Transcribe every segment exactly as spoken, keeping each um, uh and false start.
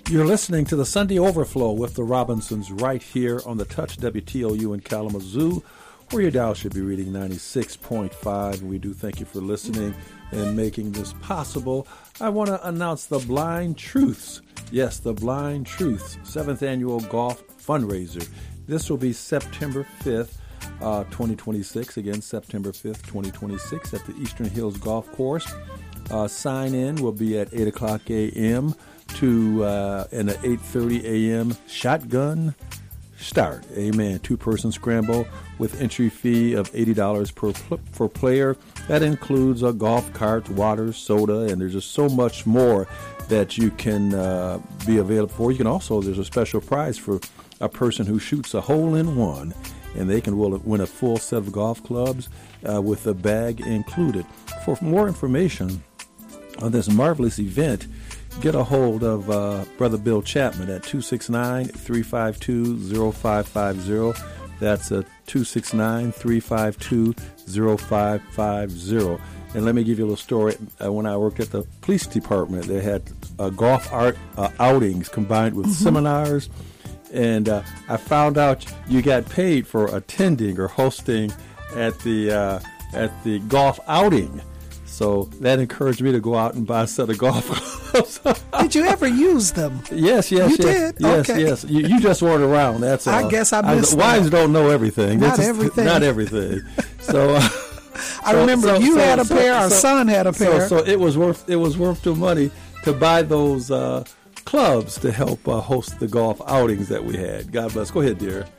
You're listening to the Sunday Overflow with the Robinsons right here on the Touch W T O U in Kalamazoo, where your dial should be reading ninety-six point five. We do thank you for listening and making this possible. I want to announce the Blind Truths. Yes, the Blind Truths, seventh Annual Golf Fundraiser. This will be September fifth, uh, twenty twenty-six. Again, September fifth, twenty twenty-six at the Eastern Hills Golf Course. Uh, sign in will be at eight o'clock a.m. to uh, and at eight thirty a.m. shotgun start. Amen. Two-person scramble with entry fee of eighty dollars per pl- for player. That includes a golf cart, water, soda, and there's just so much more that you can uh, be available for. You can also, there's a special prize for a person who shoots a hole-in-one, and they can win a full set of golf clubs uh, with the bag included. For more information on this marvelous event, get a hold of uh, Brother Bill Chapman at two six nine, three five two, zero five five zero. That's a two six nine, three five two, zero five five zero. And let me give you a little story. Uh, when I worked at the police department, they had uh, golf art uh, outings combined with mm-hmm. seminars. And uh, I found out you got paid for attending or hosting at the uh, at the golf outing. So that encouraged me to go out and buy a set of golf clubs. Did you ever use them? Yes, yes, you yes. did? Yes, okay. yes. You, you just weren't around. That's all. I guess I missed I, Wives that. don't know everything. Not That's everything. Not everything. So uh, I so, remember so, you so, had a so, pair. Our so, son had a pair. So, so it was worth it was worth the money to buy those uh, clubs to help uh, host the golf outings that we had. God bless. Go ahead, dear.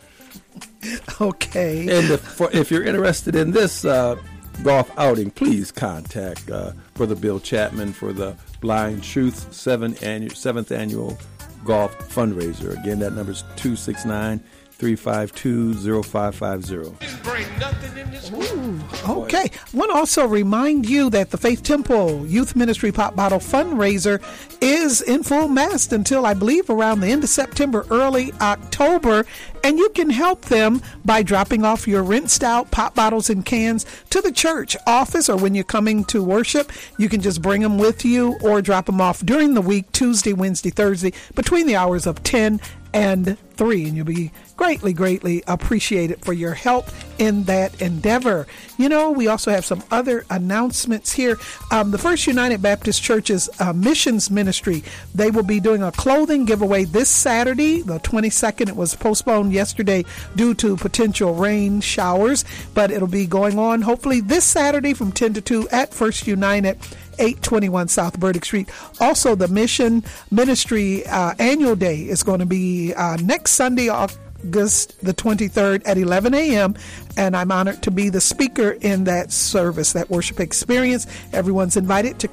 Okay. And if, for, if you're interested in this uh, golf outing, please contact uh, Brother Bill Chapman for the Blind Truth seventh annual, seventh annual golf fundraiser. Again, that number is two six nine, three five two, zero five five zero. Ooh, okay. I want to also remind you that the Faith Temple Youth Ministry Pop Bottle fundraiser is in full mast until, I believe, around the end of September, early October. And you can help them by dropping off your rinsed out pop bottles and cans to the church office, or when you're coming to worship, you can just bring them with you or drop them off during the week, Tuesday, Wednesday, Thursday, between the hours of ten and three, and you'll be greatly, greatly appreciated for your help in that endeavor. You know, we also have some other announcements here. Um, the First United Baptist Church's uh, missions ministry, they will be doing a clothing giveaway this Saturday, the twenty-second. It was postponed yesterday due to potential rain showers, but it'll be going on hopefully this Saturday from ten to two at First United, eight twenty-one South Burdick Street. Also, the Mission Ministry uh, Annual Day is going to be uh, next Sunday, August the twenty-third at eleven a.m. And I'm honored to be the speaker in that service, that worship experience. Everyone's invited to